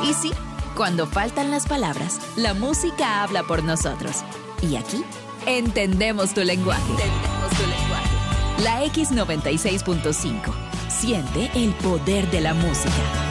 Y sí, cuando faltan las palabras, la música habla por nosotros. Y aquí, entendemos tu lenguaje. La X96.5. Siente el poder de la música.